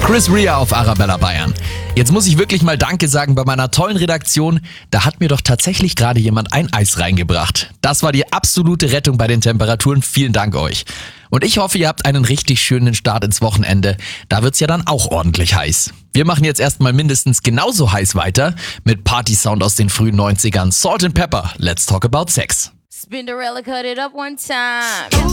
Chris Rea auf Arabella Bayern. Jetzt muss ich wirklich mal Danke sagen bei meiner tollen Redaktion. Da hat mir doch tatsächlich gerade jemand ein Eis reingebracht. Das war die absolute Rettung bei den Temperaturen. Vielen Dank euch. Und ich hoffe, ihr habt einen richtig schönen Start ins Wochenende. Da wird's ja dann auch ordentlich heiß. Wir machen jetzt erstmal mindestens genauso heiß weiter mit Party-Sound aus den frühen 90ern. Salt and Pepper. Let's talk about sex. Spinderella cut it up one time.